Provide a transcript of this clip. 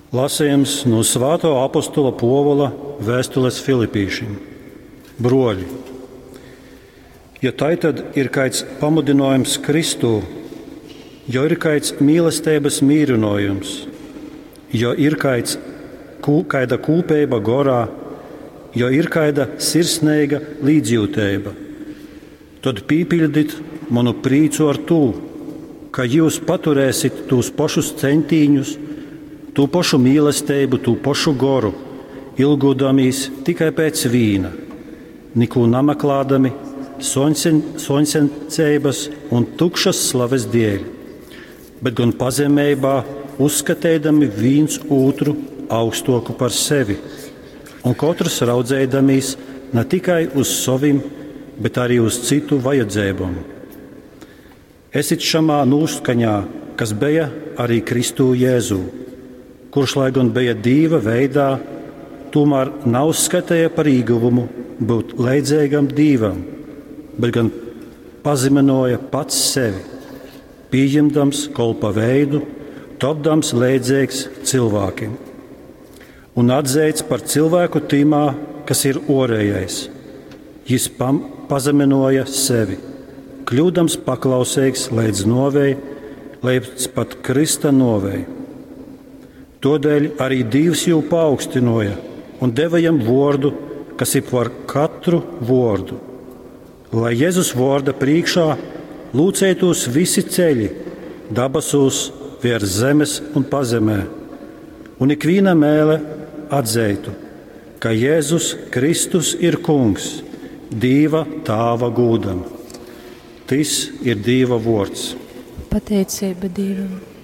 Lasījums no Svētā apostola Pāvila vēstules Filipiešiem. Broļi, ja tad ir kāds pamudinājums Kristū, ja ir kāds mīlestības mīrinājums, ja ir kāda kūpība gorā, ja ir kāda sirsnīga līdzjūtība, tad pīpildīt manu prīcu ar to, ka jūs paturēsit tos pašus centiņus, to pašu mīlestību, to pašu goru, ilgodamies tikai pēc vīna, neko nemeklādami, soņsencības un tukšas slaves dēļ, bet gan pazemībā uzskatīdami viens otru augstāku par sevi, un katrs raudzēdamies ne tikai uz saviem, bet arī uz citu vajadzībām. Esit šamā noskaņā, kas bija arī Kristū Jēzū, kurš, lai gan bija Dieva veidā, tomēr nav skatīja par ieguvumu būt līdzīgam Dievam, bet gan pazemināja pats sevi, pieņemdams kolpa veidu, topdams līdzīgs cilvēkiem un atzīts par cilvēku tīmā, kas ir orējais. Jis pazemināja sevi, kļūdams paklausīgs līdz novēji, līdz pat Krista novēji. Tādēļ arī Dievs jau paaugstināja un deva jam vārdu, kas ir par katru vārdu, lai Jēzus vārda priekšā lūcētos visi ceļi, dabasos, virs zemes un pazemē, un ikviena mēle atzītu, ka Jēzus Kristus ir kungs, Dieva Tēva godam. Tas ir Dieva vārds. Pateicība Dievam.